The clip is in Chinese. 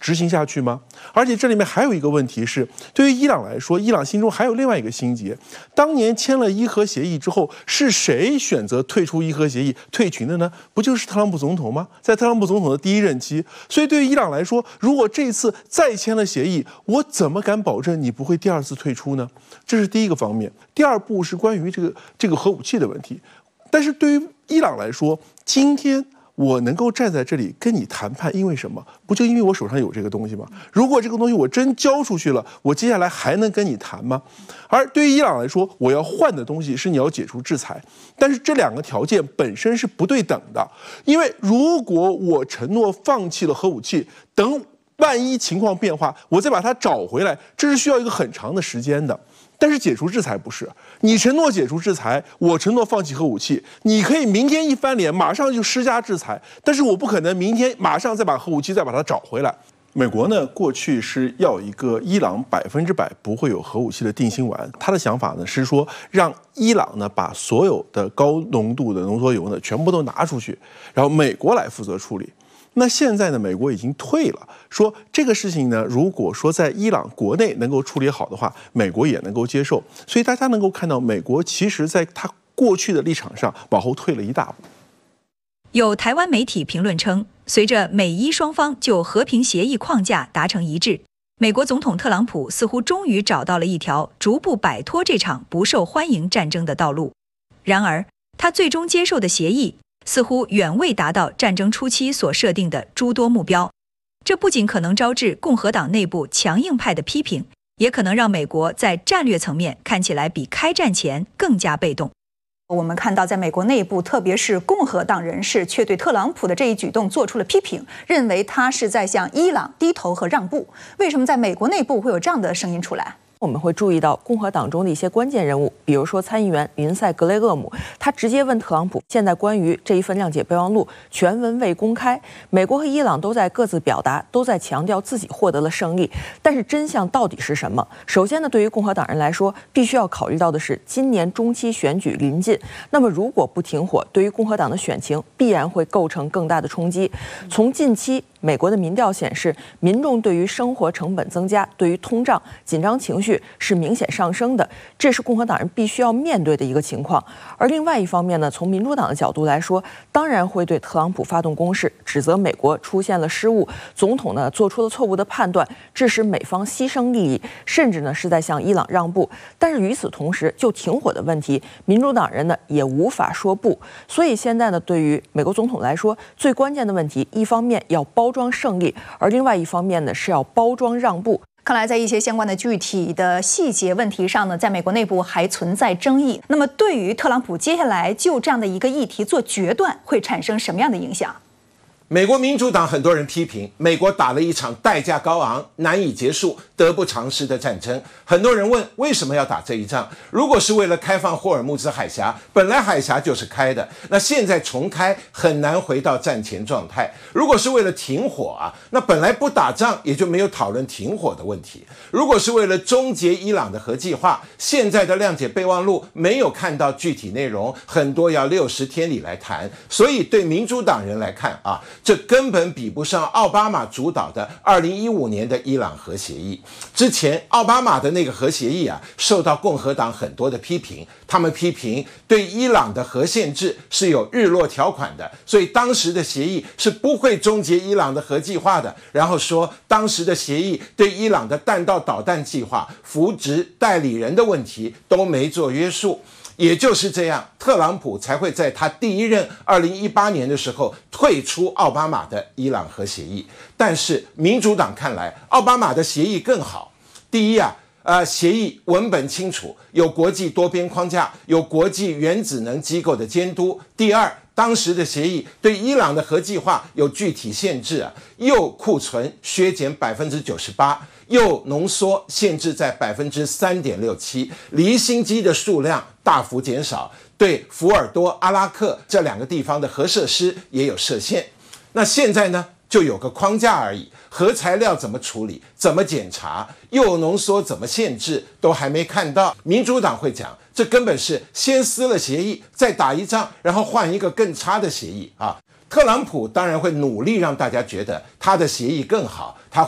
执行下去吗？而且这里面还有一个问题是，对于伊朗来说，伊朗心中还有另外一个心结。当年签了伊核协议之后，是谁选择退出伊核协议、退群的呢？不就是特朗普总统吗？在特朗普总统的第一任期。所以对于伊朗来说，如果这次再签了协议，我怎么敢保证你不会第二次退出呢？这是第一个方面。第二步是关于这个核武器的问题。但是对于伊朗来说，今天我能够站在这里跟你谈判，因为什么？不就因为我手上有这个东西吗？如果这个东西我真交出去了，我接下来还能跟你谈吗？而对于伊朗来说，我要换的东西是你要解除制裁，但是这两个条件本身是不对等的，因为如果我承诺放弃了核武器，等万一情况变化，我再把它找回来，这是需要一个很长的时间的。但是解除制裁不是，你承诺解除制裁，我承诺放弃核武器，你可以明天一翻脸，马上就施加制裁，但是我不可能明天马上再把核武器再把它找回来。美国呢，过去是要一个伊朗100%不会有核武器的定心丸，他的想法呢是说，让伊朗呢把所有的高浓度的浓缩铀呢全部都拿出去，然后美国来负责处理。那现在呢，美国已经退了，说这个事情呢，如果说在伊朗国内能够处理好的话，美国也能够接受。所以大家能够看到，美国其实在他过去的立场上往后退了一大步。 有台湾媒体评论称，随着美伊双方就和平协议框架达成一致，美国总统特朗普似乎终于找到了一条逐步摆脱这场不受欢迎战争的道路。然而，他最终接受的协议似乎远未达到战争初期所设定的诸多目标，这不仅可能招致共和党内部强硬派的批评，也可能让美国在战略层面看起来比开战前更加被动。 我们看到，在美国内部，特别是共和党人士，却对特朗普的这一举动做出了批评，认为他是在向伊朗低头和让步。为什么在美国内部会有这样的声音出来？ 我们会注意到共和党中的一些关键人物，比如说参议员林赛·格雷厄姆，他直接问特朗普，现在关于这一份谅解备忘录全文未公开，美国和伊朗都在各自表达，都在强调自己获得了胜利，但是真相到底是什么？首先呢，对于共和党人来说，必须要考虑到的是今年中期选举临近，那么如果不停火，对于共和党的选情必然会构成更大的冲击。从近期美国的民调显示，民众对于生活成本增加、对于通胀紧张情绪是明显上升的，这是共和党人必须要面对的一个情况。而另外一方面呢，从民主党的角度来说，当然会对特朗普发动攻势，指责美国出现了失误，总统呢做出了错误的判断，致使美方牺牲利益，甚至呢是在向伊朗让步。但是与此同时，就停火的问题，民主党人呢也无法说不。所以现在呢，对于美国总统来说，最关键的问题，一方面要包装胜利，而另外一方面呢是要包装让步。 看来在一些相关的具体的细节问题上呢，在美国内部还存在争议。那么对于特朗普接下来就这样的一个议题做决断，会产生什么样的影响？ 美国民主党很多人批评，美国打了一场代价高昂、难以结束、得不偿失的战争。很多人问，为什么要打这一仗？如果是为了开放霍尔木兹海峡，本来海峡就是开的，那现在重开很难回到战前状态。如果是为了停火啊，那本来不打仗也就没有讨论停火的问题。如果是为了终结伊朗的核计划，现在的谅解备忘录没有看到具体内容，很多要60天里来谈。所以对民主党人来看啊，这根本比不上奥巴马主导的2015年的伊朗核协议。之前奥巴马的那个核协议啊，受到共和党很多的批评，他们批评对伊朗的核限制是有日落条款的，所以当时的协议是不会终结伊朗的核计划的。然后说当时的协议对伊朗的弹道导弹计划、扶植代理人的问题都没做约束。也就是这样，特朗普才会在他第一任2018年的时候退出奥巴马的伊朗核协议。但是民主党看来，奥巴马的协议更好。第一啊，协议文本清楚，有国际多边框架，有国际原子能机构的监督。第二，当时的协议对伊朗的核计划有具体限制啊，铀库存削减98%。又浓缩限制在3.67%，离心机的数量大幅减少，对福尔多、阿拉克这两个地方的核设施也有设限。那现在呢，就有个框架而已，核材料怎么处理、怎么检查、铀浓缩怎么限制，都还没看到。民主党会讲，这根本是先撕了协议，再打一仗，然后换一个更差的协议啊。特朗普当然会努力让大家觉得他的协议更好，他